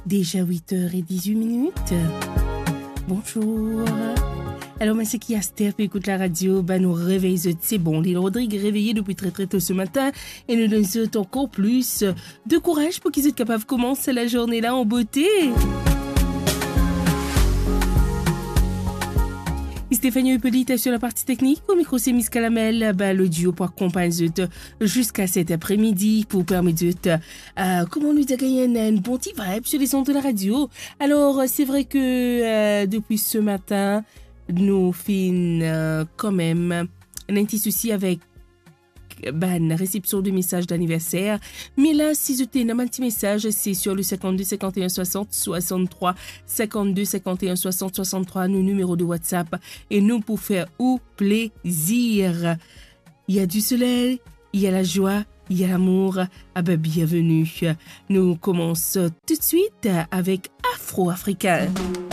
Déjà 8h18. Bonjour. Alors, moi, c'est qui Esther, puis écoute la radio, nous réveille, c'est bon. Lille Rodrigue est réveillé depuis très tôt ce matin et nous donne encore plus de courage pour qu'ils soient capables de commencer la journée là en beauté. Stéphanie Hippolyte sur la partie technique. Au micro, c'est Miss Calamel. Le duo pour accompagner jusqu'à cet après-midi pour permettre comment nous a gagné un bon petit vibe sur les ondes de la radio. Alors, c'est vrai que depuis ce matin, nous finissons quand même un petit souci avec la réception de messages d'anniversaire. Mais là, si je t'ai un petit message, c'est sur le 52 51 60 63 52 51 60 63, nos numéros de WhatsApp. Et nous, pour faire au plaisir. Il y a du soleil, il y a la joie, il y a l'amour. Bienvenue. Nous commençons tout de suite avec Afro-Africain.